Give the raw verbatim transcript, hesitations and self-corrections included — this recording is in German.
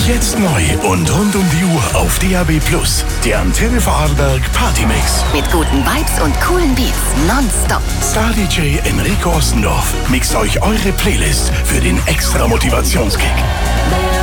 Jetzt neu und rund um die Uhr auf D A B Plus. Der Antenne Vorarlberg Partymix. Mit guten Vibes und coolen Beats. Nonstop. Star-D J Enrico Ostendorf mixt euch eure Playlist für den extra Motivationskick.